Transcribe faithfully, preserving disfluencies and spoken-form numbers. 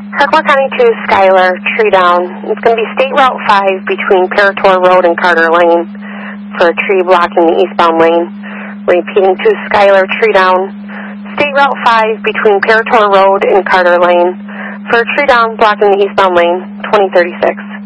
Hartwell County two, Schuyler, tree down. It's going to be State Route five between Parator Road and Carter Lane for a tree blocking the eastbound lane. Repeating to Schuyler, tree down. State Route five between Parator Road and Carter Lane for a tree down blocking the eastbound lane, twenty thirty-six.